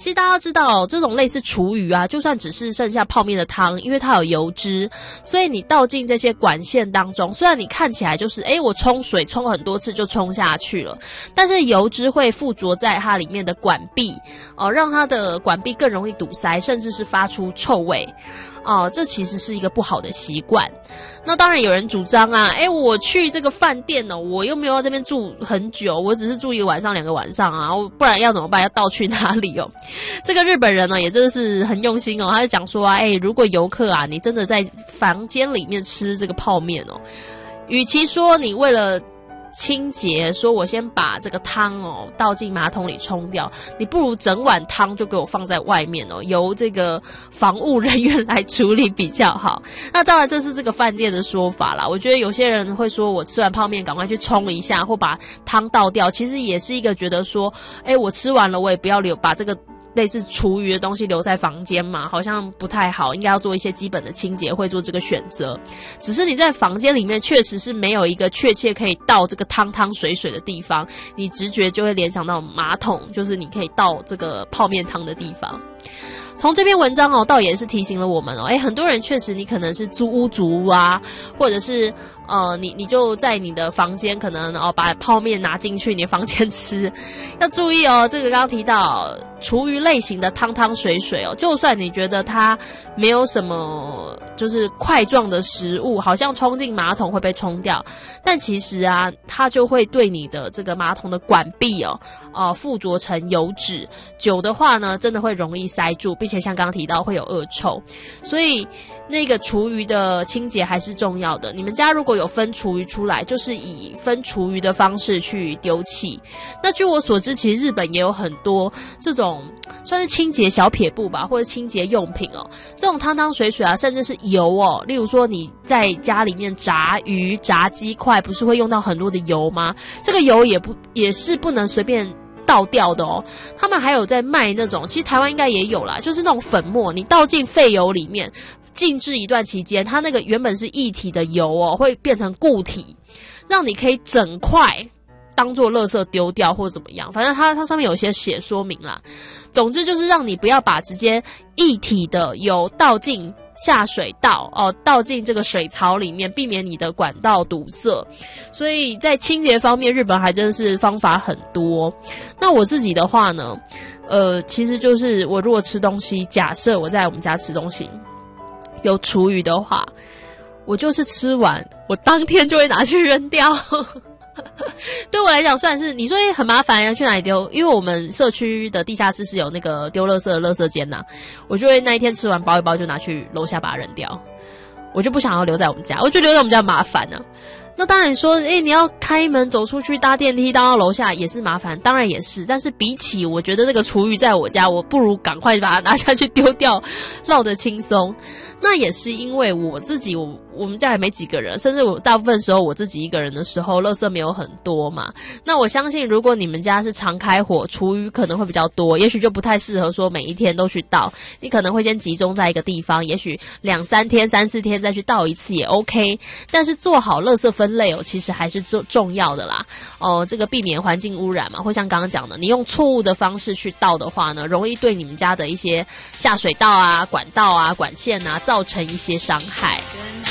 其实大家知道这种类似厨余啊，就算只是剩下泡面的汤，因为它有油脂，所以你倒进这些管线当中，虽然你看起来就是我冲水冲很多次就冲下去了，但是油脂会附着在它里面的管壁，让它的管壁更容易堵塞，甚至是发出臭味。这其实是一个不好的习惯。那当然有人主张啊，我去这个饭店哦，我又没有在这边住很久，我只是住1个晚上2个晚上啊，不然要怎么办？要倒去哪里哦？这个日本人呢，也真的是很用心哦，他就讲说啊，如果游客啊，你真的在房间里面吃这个泡面哦，与其说你为了清洁说我先把这个汤倒进马桶里冲掉，你不如整碗汤就给我放在外面由这个防务人员来处理比较好。那当然这是这个饭店的说法啦，我觉得有些人会说我吃完泡面赶快去冲一下或把汤倒掉，其实也是一个觉得说我吃完了我也不要把这个类似厨余的东西留在房间嘛，好像不太好，应该要做一些基本的清洁，会做这个选择。只是你在房间里面确实是没有一个确切可以倒这个汤汤水水的地方，你直觉就会联想到马桶，就是你可以倒这个泡面汤的地方。从这篇文章倒也是提醒了我们很多人确实你可能是租屋族啊，或者是你就在你的房间可能把泡面拿进去你的房间吃，要注意这个刚刚提到厨余类型的汤汤水水就算你觉得它没有什么就是块状的食物，好像冲进马桶会被冲掉，但其实啊它就会对你的这个马桶的管壁附着成油脂，久的话呢真的会容易塞住，并且像刚刚提到会有恶臭，所以那个厨余的清洁还是重要的。你们家如果有分厨余出来，就是以分厨余的方式去丢弃。那据我所知，其实日本也有很多这种算是清洁小撇步吧，或者清洁用品这种汤汤水水啊，甚至是油例如说你在家里面炸鱼炸鸡块，不是会用到很多的油吗？这个油也是不能随便倒掉的他们还有在卖那种，其实台湾应该也有啦，就是那种粉末，你倒进废油里面静置一段期间，它那个原本是液体的油会变成固体，让你可以整块当做垃圾丢掉或怎么样，反正它上面有些写说明啦。总之就是让你不要把直接液体的油倒进下水道倒进这个水槽里面，避免你的管道堵塞。所以在清洁方面，日本还真是方法很多。那我自己的话呢，其实就是我如果吃东西，假设我在我们家吃东西有厨余的话，我就是吃完我当天就会拿去扔掉。对我来讲，虽然是你说很麻烦要去哪里丢，因为我们社区的地下室是有那个丢垃圾的垃圾间呐，我就会那一天吃完包一包就拿去楼下把它扔掉，我就不想要留在我们家，我觉得留在我们家麻烦啊。那当然说你要开门走出去搭电梯到楼下也是麻烦，当然也是，但是比起我觉得那个厨余在我家，我不如赶快把它拿下去丢掉，绕得轻松。那也是因为我自己我们家也没几个人，甚至我大部分时候我自己一个人的时候，垃圾没有很多嘛。那我相信如果你们家是常开火，厨余可能会比较多，也许就不太适合说每一天都去倒，你可能会先集中在一个地方，也许2-3天3-4天再去倒一次也 OK。 但是做好垃圾分类其实还是重要的啦。这个避免环境污染嘛，或像刚刚讲的，你用错误的方式去倒的话呢，容易对你们家的一些下水道啊、管道啊、管线啊造成一些伤害。